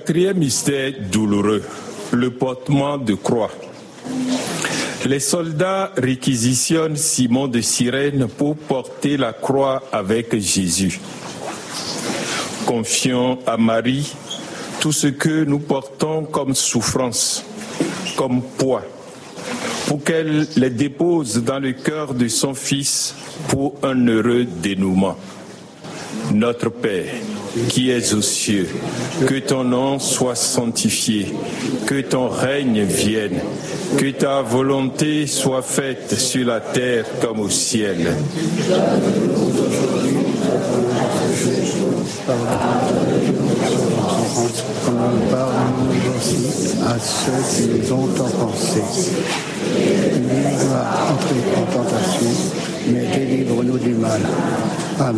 Quatrième mystère douloureux, le portement de croix. Les soldats réquisitionnent Simon de Cyrène pour porter la croix avec Jésus. Confions à Marie tout ce que nous portons comme souffrance, comme poids, pour qu'elle les dépose dans le cœur de son Fils pour un heureux dénouement. Notre Père, qui es aux cieux, que ton nom soit sanctifié, que ton règne vienne, que ta volonté soit faite sur la terre comme au ciel. Pardonne-nous aussi à ceux qui nous ont offensés. N'aie pas entrer en tentation, mais délivre-nous du mal. Amen.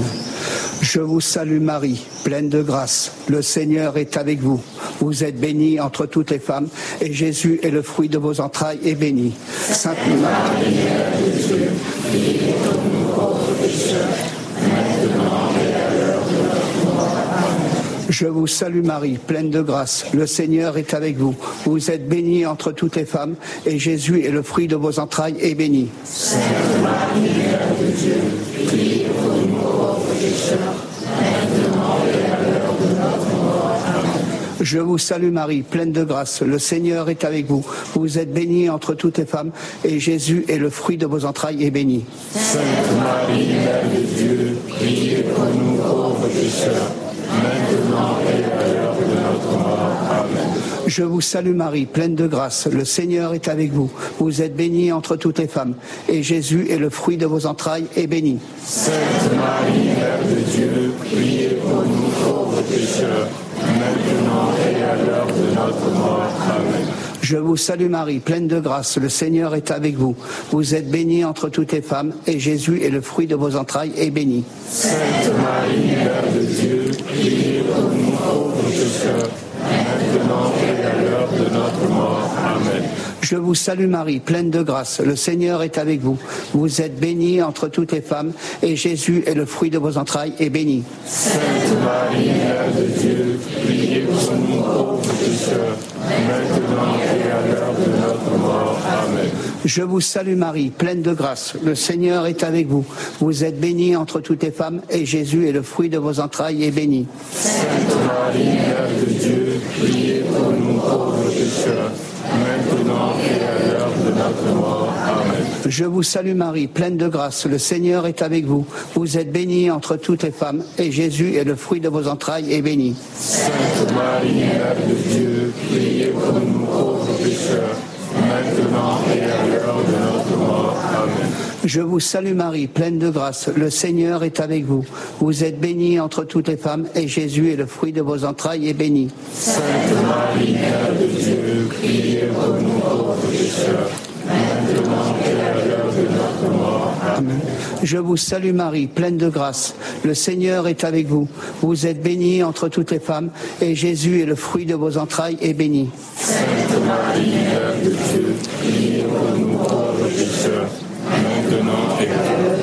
Je vous salue Marie, pleine de grâce. Le Seigneur est avec vous. Vous êtes bénie entre toutes les femmes, et Jésus est le fruit de vos entrailles est béni. Sainte Marie, Mère de Dieu, priez pour nous pauvres pécheurs, maintenant et à l'heure de notre mort. Amen. Je vous salue Marie, pleine de grâce. Le Seigneur est avec vous. Vous êtes bénie entre toutes les femmes, et Jésus est le fruit de vos entrailles est béni. Sainte Marie, Mère de Dieu, priez pour nous pauvres pécheurs, maintenant et à l'heure de notre mort. Amen. Je vous salue Marie, pleine de grâce. Le Seigneur est avec vous. Vous êtes bénie entre toutes les femmes, et Jésus est le fruit de vos entrailles est béni. Sainte Marie, Mère de Dieu, priez pour nous pauvres pécheurs, maintenant et à l'heure de notre mort. Amen. Je vous salue Marie, pleine de grâce. Le Seigneur est avec vous. Vous êtes bénie entre toutes les femmes, et Jésus est le fruit de vos entrailles est béni. Sainte Marie, Mère de Dieu, priez pour nous pauvres pécheurs, maintenant et à l'heure de notre mort. Amen. Je vous salue Marie, pleine de grâce. Le Seigneur est avec vous. Vous êtes bénie entre toutes les femmes, et Jésus est le fruit de vos entrailles est béni. Sainte Marie, Mère de Dieu, priez pour nous pauvres pécheurs, maintenant et à l'heure de notre mort. Amen. Je vous salue Marie, pleine de grâce. Le Seigneur est avec vous. Vous êtes bénie entre toutes les femmes, et Jésus est le fruit de vos entrailles est béni. Sainte Marie, Mère de Dieu, priez pour nous pauvres pécheurs, maintenant et à l'heure de notre mort. Amen. Je vous salue Marie, pleine de grâce. Le Seigneur est avec vous. Vous êtes bénie entre toutes les femmes, et Jésus est le fruit de vos entrailles est béni. Sainte Marie, Mère de Dieu, priez pour nous pauvres pécheurs, maintenant et à l'heure de notre mort. Amen. Je vous salue Marie, pleine de grâce. Le Seigneur est avec vous. Vous êtes bénie entre toutes les femmes, et Jésus est le fruit de vos entrailles est béni. Sainte Marie, Mère de Dieu, priez pour nous pauvres pécheurs, maintenant et à l'heure de notre mort. Amen. Je vous salue Marie, pleine de grâce. Le Seigneur est avec vous. Vous êtes bénie entre toutes les femmes, et Jésus est le fruit de vos entrailles est béni. Sainte Marie, Mère de Dieu, priez pour nous pauvres pécheurs, maintenant et à l'heure de notre mort. Amen. Je vous salue Marie, pleine de grâce. Le Seigneur est avec vous. Vous êtes bénie entre toutes les femmes, et Jésus est le fruit de vos entrailles est béni. Sainte Marie, Mère de Dieu, priez pour nous pauvres pécheurs, maintenant et à l'heure